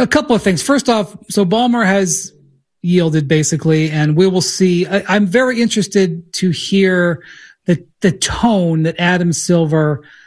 a couple of things. First off, so Ballmer has yielded basically, and we will see. I'm very interested to hear the tone that Adam Silver